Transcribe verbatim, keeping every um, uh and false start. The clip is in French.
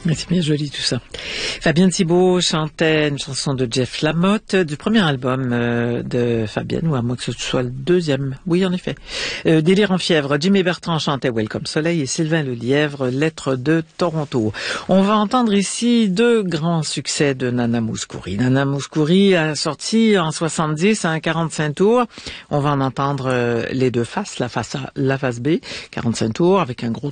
C'est bien joli tout ça. Fabienne Thibault chantait une chanson de Jeff Lamotte du premier album euh, de Fabienne, ou à moins que ce soit le deuxième. Oui, en effet. Euh, Délire en fièvre. Jimmy Bertrand chantait Welcome Soleil et Sylvain Lelièvre, Lettre de Toronto. On va entendre ici deux grands succès de Nana Mouskouri. Nana Mouskouri a sorti en soixante-dix un quarante-cinq tours. On va en entendre euh, les deux faces, la face A, la face B, quarante-cinq tours avec un gros